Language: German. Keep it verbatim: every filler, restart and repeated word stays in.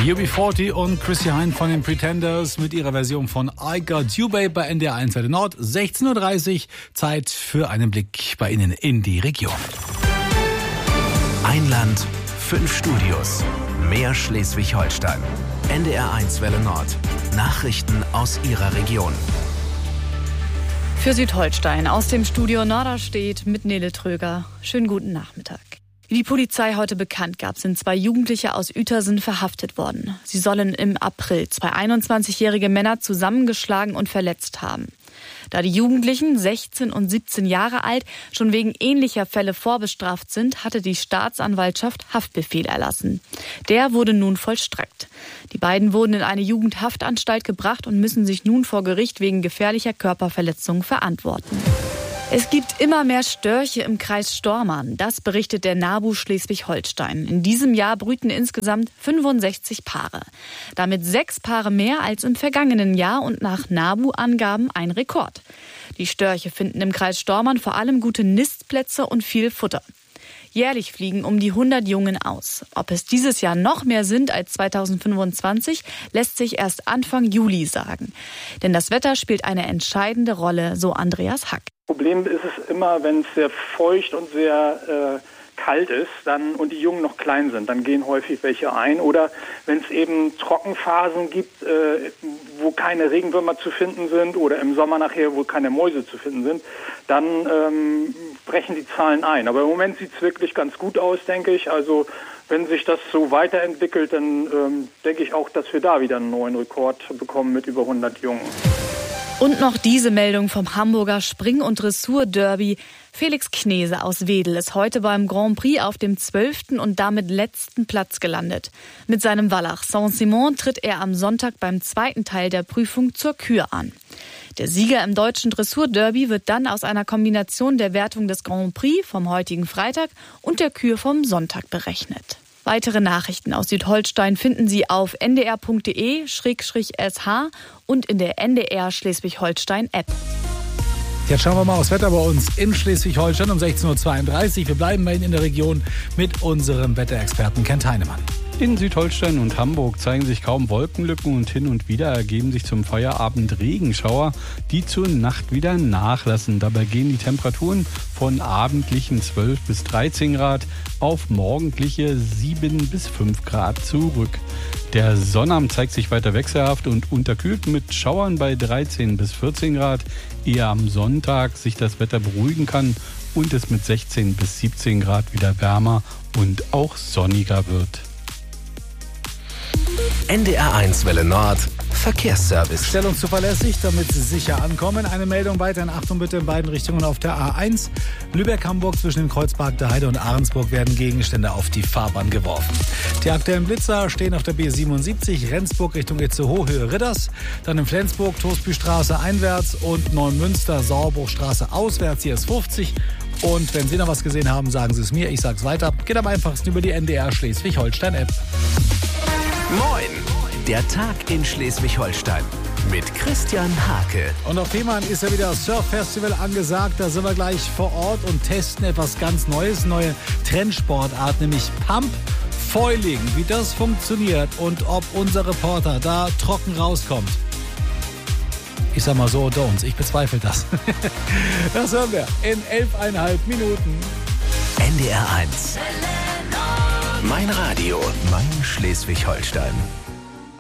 U B vierzig und Chrissy Hynde von den Pretenders mit ihrer Version von I Got You Babe bei N D R eins Welle Nord. sechzehn Uhr dreißig, Zeit für einen Blick bei Ihnen in die Region. Ein Land, fünf Studios, mehr Schleswig-Holstein. N D R eins Welle Nord. Nachrichten aus Ihrer Region. Für Südholstein aus dem Studio Norderstedt mit Nele Tröger. Schönen guten Nachmittag. Wie die Polizei heute bekannt gab, sind zwei Jugendliche aus Uetersen verhaftet worden. Sie sollen im April zwei einundzwanzigjährige Männer zusammengeschlagen und verletzt haben. Da die Jugendlichen, sechzehn und siebzehn Jahre alt, schon wegen ähnlicher Fälle vorbestraft sind, hatte die Staatsanwaltschaft Haftbefehl erlassen. Der wurde nun vollstreckt. Die beiden wurden in eine Jugendhaftanstalt gebracht und müssen sich nun vor Gericht wegen gefährlicher Körperverletzung verantworten. Es gibt immer mehr Störche im Kreis Stormarn. Das berichtet der NABU Schleswig-Holstein. In diesem Jahr brüten insgesamt fünfundsechzig Paare. Damit sechs Paare mehr als im vergangenen Jahr und nach NABU-Angaben ein Rekord. Die Störche finden im Kreis Stormarn vor allem gute Nistplätze und viel Futter. Jährlich fliegen um die hundert Jungen aus. Ob es dieses Jahr noch mehr sind als zweitausendfünfundzwanzig, lässt sich erst Anfang Juli sagen. Denn das Wetter spielt eine entscheidende Rolle, so Andreas Hack. Problem ist es immer, wenn es sehr feucht und sehr äh, kalt ist dann und die Jungen noch klein sind, dann gehen häufig welche ein. Oder wenn es eben Trockenphasen gibt, äh, wo keine Regenwürmer zu finden sind oder im Sommer nachher, wo keine Mäuse zu finden sind, dann ähm, brechen die Zahlen ein. Aber im Moment sieht es wirklich ganz gut aus, denke ich. Also wenn sich das so weiterentwickelt, dann ähm, denke ich auch, dass wir da wieder einen neuen Rekord bekommen mit über hundert Jungen. Und noch diese Meldung vom Hamburger Spring- und Dressur-Derby. Felix Knese aus Wedel ist heute beim Grand Prix auf dem zwölften und damit letzten Platz gelandet. Mit seinem Wallach Saint-Simon tritt er am Sonntag beim zweiten Teil der Prüfung zur Kür an. Der Sieger im deutschen Dressur-Derby wird dann aus einer Kombination der Wertung des Grand Prix vom heutigen Freitag und der Kür vom Sonntag berechnet. Weitere Nachrichten aus Südholstein finden Sie auf n d r punkt d e slash s h und in der N D R Schleswig-Holstein-App. Jetzt schauen wir mal aufs Wetter bei uns in Schleswig-Holstein um sechzehn Uhr zweiunddreißig. Wir bleiben bei Ihnen in der Region mit unserem Wetterexperten Kent Heinemann. In Südholstein und Hamburg zeigen sich kaum Wolkenlücken und hin und wieder ergeben sich zum Feierabend Regenschauer, die zur Nacht wieder nachlassen. Dabei gehen die Temperaturen von abendlichen zwölf bis dreizehn Grad auf morgendliche sieben bis fünf Grad zurück. Der Sonnabend zeigt sich weiter wechselhaft und unterkühlt mit Schauern bei dreizehn bis vierzehn Grad. Eher am Sonntag sich das Wetter beruhigen kann und es mit sechzehn bis siebzehn Grad wieder wärmer und auch sonniger wird. N D R eins Welle Nord, Verkehrsservice. Stellung zuverlässig, damit Sie sicher ankommen. Eine Meldung weiterhin, Achtung bitte, in beiden Richtungen auf der A eins. Lübeck-Hamburg zwischen dem Kreuzpark der Heide und Ahrensburg werden Gegenstände auf die Fahrbahn geworfen. Die aktuellen Blitzer stehen auf der B siebenundsiebzig, Rendsburg Richtung Itzehoe, Höhe Ridders. Dann in Flensburg, Toastbystraße einwärts und Neumünster, Sauerbruchstraße auswärts, hier ist fünfzig. Und wenn Sie noch was gesehen haben, sagen Sie es mir, ich sag's weiter. Geht am einfachsten über die N D R Schleswig-Holstein-App. Moin, der Tag in Schleswig-Holstein mit Christian Hake. Und auf Fehmarn ist ja wieder das Surf-Festival angesagt. Da sind wir gleich vor Ort und testen etwas ganz Neues, neue Trendsportart, nämlich Pump Foiling. Wie das funktioniert und ob unser Reporter da trocken rauskommt. Ich sag mal so unter uns, ich bezweifle das. Das hören wir in elfeinhalb Minuten. N D R eins. Mein Radio, mein Schleswig-Holstein.